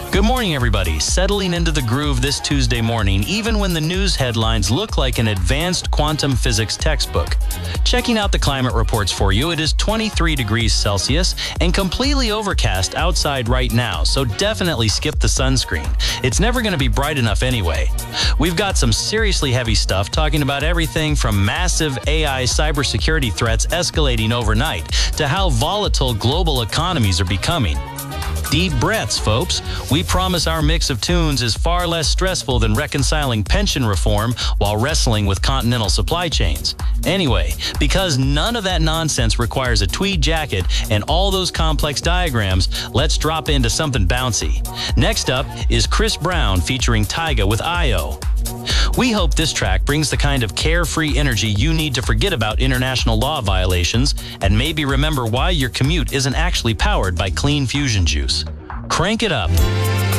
Good morning, everybody. Settling into the groove this Tuesday morning, even when the news headlines look like an advanced quantum physics textbook. Checking out the climate reports for you, it is 23 degrees Celsius and completely overcast outside right now, so definitely skip the sunscreen. It's never going to be bright enough anyway. We've got some seriously heavy stuff talking about everything from massive AI cybersecurity threats escalating overnight to how volatile global economies are becoming. Deep breaths, folks. We promise our mix of tunes is far less stressful than reconciling pension reform while wrestling with continental supply chains. Anyway, because none of that nonsense requires a tweed jacket and all those complex diagrams, let's drop into something bouncy. Next up is Chris Brown featuring Tyga with Io. We hope this track brings the kind of carefree energy you need to forget about international law violations and maybe remember why your commute isn't actually powered by clean fusion juice. Crank it up.